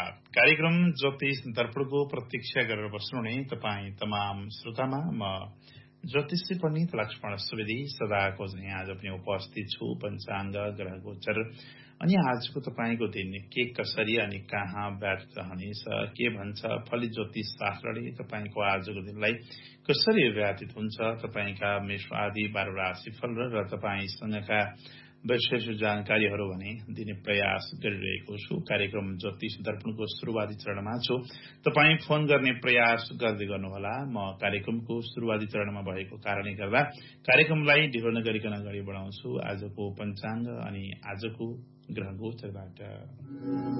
कार्यक्रम ज्योतिष दर्पणको प्रतीक्षा गरेर बस्नुहुने तपाईँ तमाम श्रोतामा म ज्योतिषी पण्डित लक्ष्मण सुवेदी सदाको झैं आज पनि उपस्थित छु। पञ्चाङ्ग ग्रह गोचर अनि आजको तपाईँको दिन के कसरी अनि कहाँ व्यतीत रहनेछ, के भन्छ फली ज्योतिष शास्त्रले तपाईँको आजको दिनलाई कसरी व्यतीत हुन्छ, तपाईँका मेष आदि 12 राशिफल र तपाईँसँगका विशेष जानकारीहरू भने दिने प्रयास गरिरहेको छु। कार्यक्रम ज्योतिष दर्पणको शुरूआती चरणमा छु। तपाईँ फोन गर्ने प्रयास गर्दै गर्नुहोला। म कार्यक्रमको शुरूआती चरणमा भएको कारणले गर्दा कार्यक्रमलाई ढिलो नगरिकन अगाडि बढाउँछु आजको पञ्चाङ्ग अनि आजको ग्रह गोचरबाट।